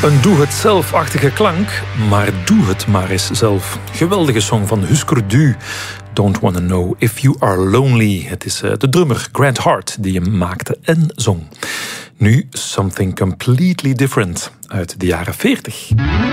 Een doe-het-zelf-achtige klank, maar doe het maar eens zelf. Geweldige song van Husker Du. Don't Wanna Know If You Are Lonely. Het is de drummer Grant Hart die hem maakte en zong. Nu Something Completely Different uit de jaren 40.